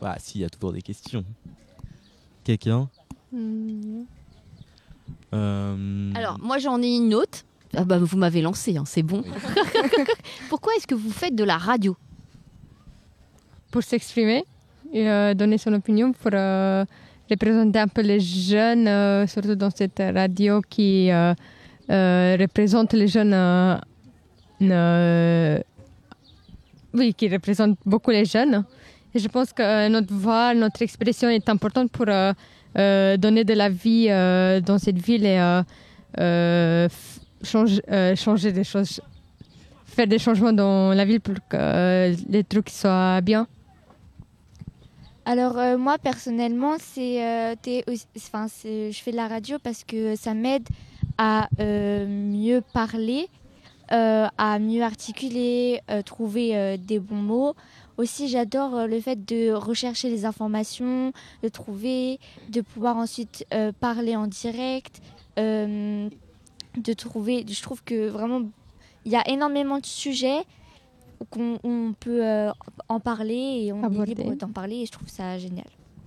Bah, si, il y a toujours des questions. Quelqu'un Alors, moi j'en ai une autre. Ah bah, vous m'avez lancé, hein, c'est bon. Pourquoi est-ce que vous faites de la radio? Pour s'exprimer et donner son opinion, pour représenter un peu les jeunes, surtout dans cette radio qui représente les jeunes, oui, qui représente beaucoup les jeunes. Et je pense que notre voix, notre expression est importante pour donner de la vie dans cette ville et changer des choses, faire des changements dans la ville pour que les trucs soient bien. Alors moi personnellement, je fais de la radio parce que ça m'aide à mieux parler, à mieux articuler, trouver des bons mots. Aussi, j'adore le fait de rechercher les informations, de trouver, de pouvoir ensuite parler en direct, de trouver. Je trouve que vraiment, il y a énormément de sujets qu'on peut en parler et on est libre d'en parler et je trouve ça génial.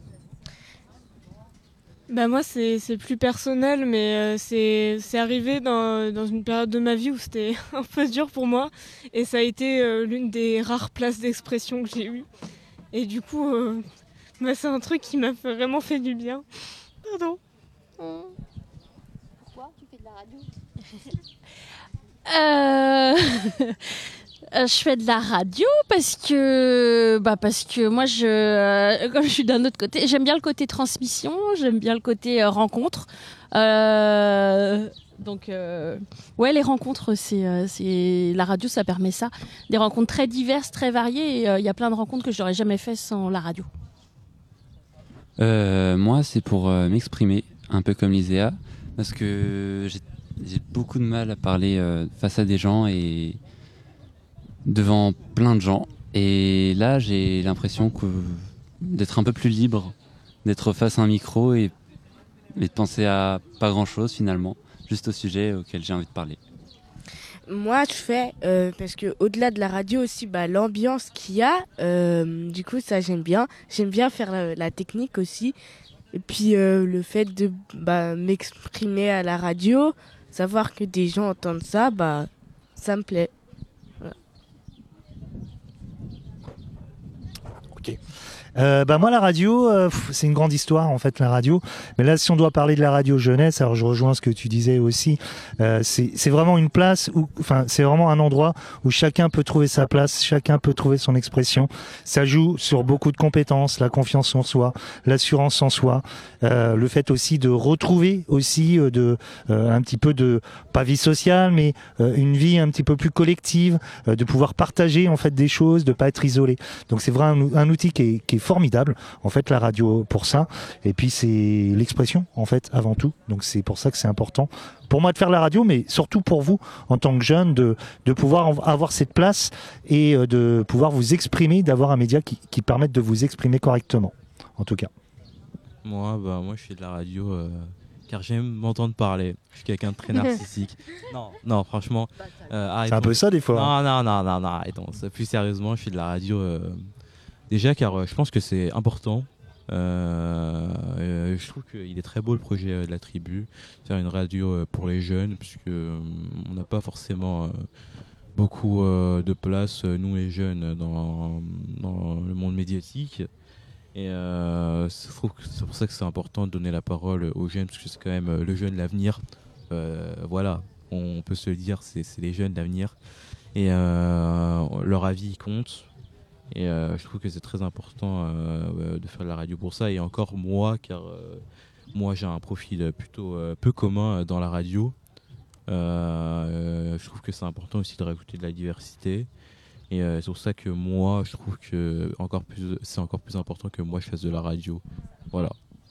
Bah moi c'est plus personnel mais c'est arrivé dans une période de ma vie où c'était un peu dur pour moi et ça a été l'une des rares places d'expression que j'ai eues et du coup c'est un truc qui m'a vraiment fait du bien. Pardon. Pourquoi tu fais de la radio? Je fais de la radio parce que moi comme je suis d'un autre côté, j'aime bien le côté transmission, j'aime bien le côté rencontre. Donc ouais, les rencontres, c'est la radio, ça permet ça, des rencontres très diverses, très variées. Et il y a plein de rencontres que je n'aurais jamais fait sans la radio. Moi, c'est pour m'exprimer, un peu comme Liséa, parce que j'ai beaucoup de mal à parler face à des gens et devant plein de gens. Et là, j'ai l'impression d'être un peu plus libre, d'être face à un micro et de penser à pas grand-chose finalement, juste au sujet auquel j'ai envie de parler. Moi, je fais parce que au-delà de la radio aussi, l'ambiance qu'il y a, du coup, ça j'aime bien. J'aime bien faire la technique aussi. Et puis le fait de m'exprimer à la radio, savoir que des gens entendent ça, ça me plaît. Voilà. Ok. Moi la radio, c'est une grande histoire en fait la radio. Mais là si on doit parler de la radio jeunesse, alors je rejoins ce que tu disais aussi. C'est vraiment une place où, c'est vraiment un endroit où chacun peut trouver sa place, chacun peut trouver son expression. Ça joue sur beaucoup de compétences, la confiance en soi, l'assurance en soi, le fait aussi de retrouver aussi un petit peu de pas vie sociale, mais une vie un petit peu plus collective, de pouvoir partager en fait des choses, de pas être isolé. Donc c'est vraiment un outil qui est formidable en fait la radio pour ça, et puis c'est l'expression en fait avant tout, donc c'est pour ça que c'est important pour moi de faire la radio, mais surtout pour vous en tant que jeune de pouvoir avoir cette place et de pouvoir vous exprimer, d'avoir un média qui permette de vous exprimer correctement en tout cas. Moi je fais de la radio car j'aime m'entendre parler. Je suis quelqu'un de très narcissique. Non, franchement, arrêtons. C'est un peu ça des fois. Non, arrêtons. Plus sérieusement, je fais de la radio déjà car je pense que c'est important. Je trouve qu'il est très beau le projet de la Tribu, faire une radio pour les jeunes, puisque on n'a pas forcément beaucoup de place, nous les jeunes, dans le monde médiatique. Et je trouve que c'est pour ça que c'est important de donner la parole aux jeunes, parce que c'est quand même le jeune l'avenir. Voilà, on peut se le dire, c'est les jeunes l'avenir. Et leur avis compte. Et je trouve que c'est très important de faire de la radio pour ça. Et encore moi, car moi j'ai un profil plutôt peu commun dans la radio. Je trouve que c'est important aussi de rajouter de la diversité. Et c'est pour ça que moi, je trouve que c'est encore plus important que moi je fasse de la radio. Voilà.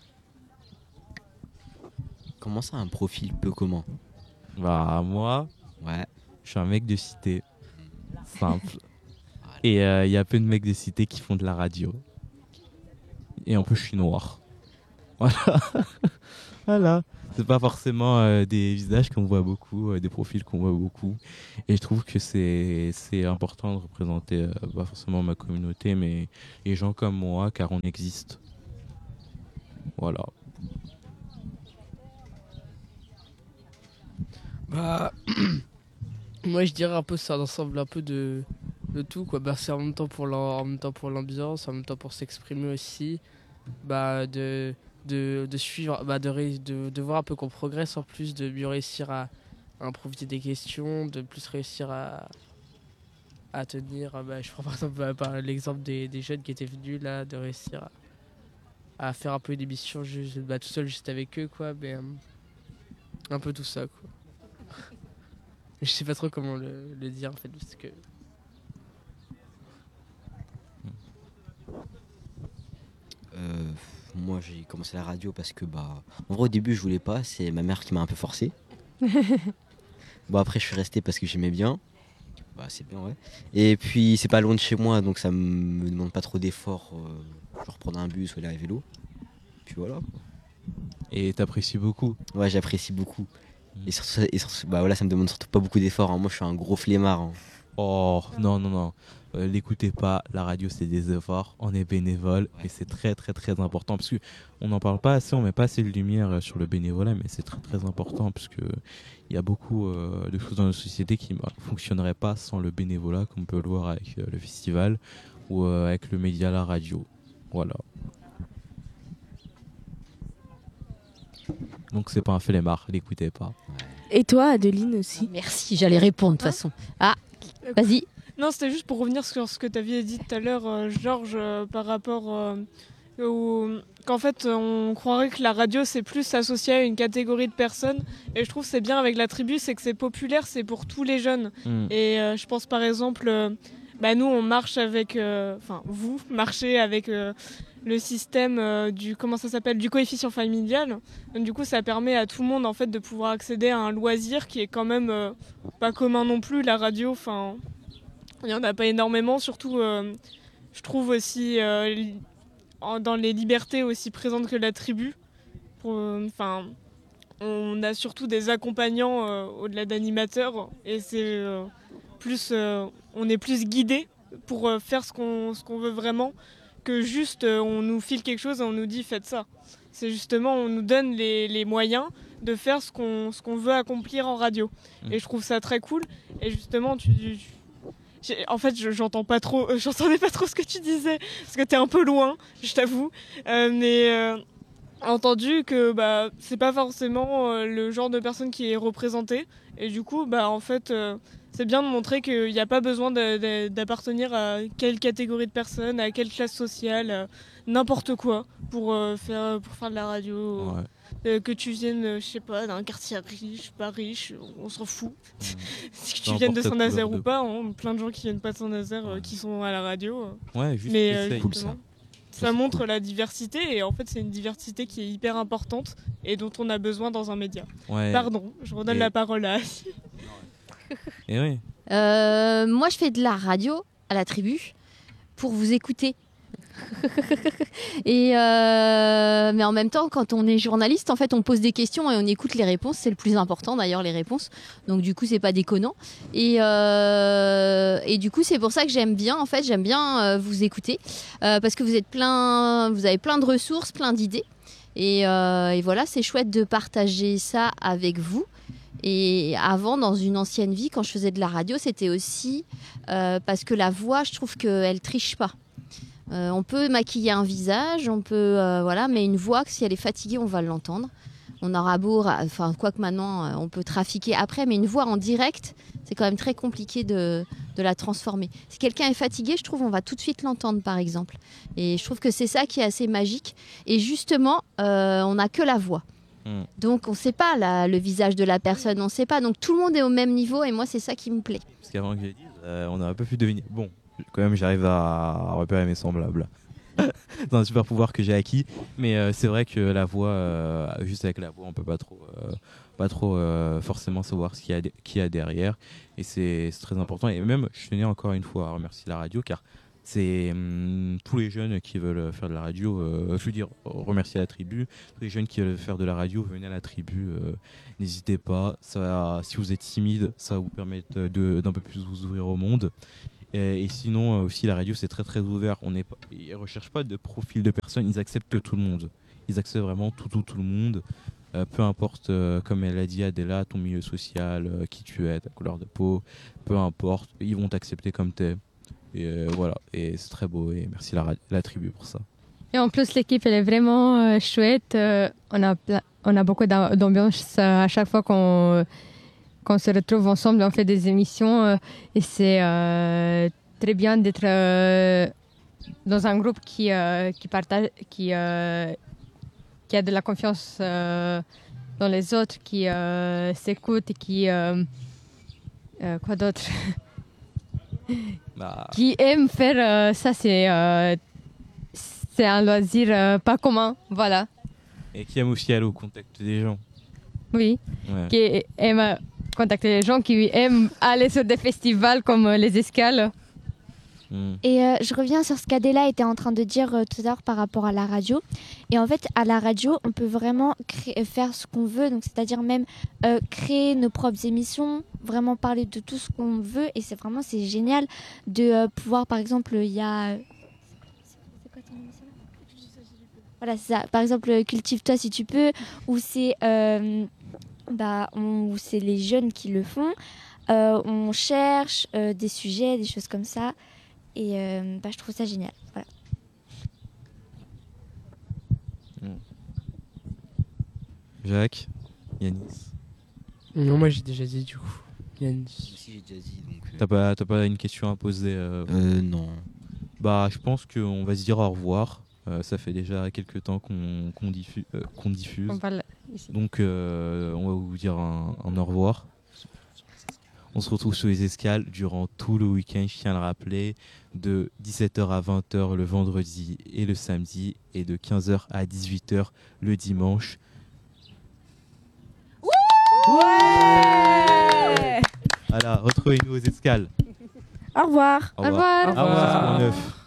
Comment ça, un profil peu commun? Moi, ouais, je suis un mec de cité. Simple. Et il y a peu de mecs de cité qui font de la radio. Et en plus, je suis noir. Voilà. Voilà. C'est pas forcément des visages qu'on voit beaucoup, des profils qu'on voit beaucoup. Et je trouve que c'est important de représenter pas forcément ma communauté, mais les gens comme moi, car on existe. Voilà. Bah, moi je dirais un peu c'est un ensemble un peu de tout quoi. Bah, c'est en même temps pour en même temps pour l'ambiance, en même temps pour s'exprimer aussi. Bah, de suivre, bah, de voir un peu qu'on progresse en plus, de mieux réussir à improviser des questions, de plus réussir à tenir. Bah, je prends par exemple par l'exemple des jeunes qui étaient venus là, de réussir à faire un peu une émission juste, bah, tout seul juste avec eux quoi. Mais un peu tout ça quoi. Je sais pas trop comment le dire en fait parce que Moi, j'ai commencé la radio parce que, en vrai, au début, je voulais pas. C'est ma mère qui m'a un peu forcé. Bon, après, je suis resté parce que j'aimais bien. Bah, c'est bien, ouais. Et puis, c'est pas loin de chez moi, donc ça me demande pas trop d'efforts. Genre prendre un bus ou aller à vélo. Puis voilà. Et t'apprécies beaucoup. Ouais, j'apprécie beaucoup. Et surtout, bah voilà, ça me demande surtout pas beaucoup d'efforts, hein. Moi, je suis un gros flemmard, hein. Oh, non, non, non. L'écoutez pas, la radio c'est des efforts, on est bénévole et c'est très très très important parce que on n'en parle pas assez, on met pas assez de lumière sur le bénévolat, mais c'est très très important parce que il y a beaucoup de choses dans notre société qui ne fonctionneraient pas sans le bénévolat, comme on peut le voir avec le festival ou avec le média, la radio. Voilà. Donc c'est pas un flemmard, l'écoutez pas. Et toi, Adeline aussi? Merci, j'allais répondre de toute façon. Ah, vas-y. Non, c'était juste pour revenir sur ce que tu aviez dit tout à l'heure, Georges, par rapport qu'en fait, on croirait que la radio, c'est plus associé à une catégorie de personnes. Et je trouve que c'est bien avec la tribu, c'est que c'est populaire, c'est pour tous les jeunes. Et je pense par exemple, nous, on marche avec... vous marchez avec le système du coefficient familial. Donc, du coup, ça permet à tout le monde en fait, de pouvoir accéder à un loisir qui est quand même pas commun non plus, la radio. Enfin... Il n'y en a pas énormément, surtout je trouve aussi dans les libertés aussi présentes que la tribu. On a surtout des accompagnants au-delà d'animateurs et c'est on est plus guidé pour faire ce qu'on veut vraiment que juste on nous file quelque chose et on nous dit faites ça. C'est justement on nous donne les moyens de faire ce qu'on veut accomplir en radio. Et je trouve ça très cool. Et justement en fait, j'entendais pas trop ce que tu disais, parce que t'es un peu loin, je t'avoue. Mais entendu que c'est pas forcément le genre de personne qui est représentée. Et du coup, en fait, c'est bien de montrer qu'il n'y a pas besoin d'appartenir à quelle catégorie de personnes, à quelle classe sociale, n'importe quoi, pour faire de la radio. Ouais. Que tu viennes, je sais pas, d'un quartier riche, pas riche, on s'en fout. Si tu viennes de Saint-Nazaire ou pas, plein de gens qui viennent pas de Saint-Nazaire qui sont à la radio. Ouais, juste mais cool ça. Ça montre la diversité et en fait c'est une diversité qui est hyper importante et dont on a besoin dans un média. Ouais. Pardon, je redonne la parole à Assi. Et oui. Moi je fais de la radio à la tribu pour vous écouter. Mais en même temps, quand on est journaliste, en fait, on pose des questions et on écoute les réponses. C'est le plus important, d'ailleurs, les réponses. Donc, du coup, c'est pas déconnant. Et du coup, c'est pour ça que j'aime bien. En fait, j'aime bien vous écouter parce que vous avez plein de ressources, plein d'idées. Et voilà, c'est chouette de partager ça avec vous. Et avant, dans une ancienne vie, quand je faisais de la radio, c'était aussi parce que la voix, je trouve qu'elle triche pas. On peut maquiller un visage, mais une voix, si elle est fatiguée, on va l'entendre. On aura beau, quoique maintenant, on peut trafiquer après, mais une voix en direct, c'est quand même très compliqué de la transformer. Si quelqu'un est fatigué, je trouve, on va tout de suite l'entendre, par exemple. Et je trouve que c'est ça qui est assez magique. Et justement, on n'a que la voix. Donc, on ne sait pas le visage de la personne, on ne sait pas. Donc, tout le monde est au même niveau, et moi, c'est ça qui me plaît. Parce qu'avant que je le dise, on aurait pas pu deviner. Bon. Quand même, j'arrive à repérer mes semblables. C'est un super pouvoir que j'ai acquis. Mais c'est vrai que la voix, juste avec la voix, on peut pas trop forcément savoir qu'il y a derrière. Et c'est très important. Et même, je tenais encore une fois à remercier la radio, car c'est tous les jeunes qui veulent faire de la radio, je veux dire, remercier la tribu, tous les jeunes qui veulent faire de la radio, venez à la tribu, n'hésitez pas, si vous êtes timide, ça va vous permettre d'un peu plus vous ouvrir au monde. Et sinon, aussi, la radio, c'est très très ouvert. Ils ne recherchent pas de profil de personne, ils acceptent tout le monde. Ils acceptent vraiment tout le monde. Peu importe, comme elle a dit Adela, ton milieu social, qui tu es, ta couleur de peau, peu importe, ils vont t'accepter comme t'es. Et voilà, et c'est très beau, et merci la tribu pour ça. Et en plus, l'équipe, elle est vraiment chouette. On a beaucoup d'ambiance à chaque fois qu'on se retrouve ensemble, on fait des émissions. Et c'est très bien d'être dans un groupe qui partage, qui a de la confiance dans les autres, qui s'écoute et qui... quoi d'autre qui aime faire ça, c'est un loisir pas commun, voilà. Et qui aime aussi aller au contact des gens. Oui, ouais. Qui aime contacter les gens, qui aiment aller sur des festivals comme les Escales. Et je reviens sur ce qu'Adela était en train de dire tout à l'heure par rapport à la radio. Et en fait, à la radio, on peut vraiment faire ce qu'on veut. Donc, c'est-à-dire même créer nos propres émissions, vraiment parler de tout ce qu'on veut. Et c'est génial de pouvoir, par exemple, il y a... C'est quoi ton émission là ? Voilà, c'est ça. Par exemple, Cultive-toi si tu peux, où c'est où c'est les jeunes qui le font. On cherche des sujets, des choses comme ça. Et je trouve ça génial. Voilà. Jacques, Yanis. Non, moi j'ai déjà dit du coup. Yanis. Moi aussi j'ai déjà dit. Donc, T'as pas une question à poser non. Bah, je pense qu'on va se dire au revoir. Ça fait déjà quelques temps qu'on diffuse. On parle ici. Donc, on va vous dire un au revoir. On se retrouve sur les escales durant tout le week-end, je tiens à le rappeler, de 17h à 20h le vendredi et le samedi, et de 15h à 18h le dimanche. Ouais. Voilà, retrouvez-nous aux escales. Au revoir. Au revoir. Au revoir.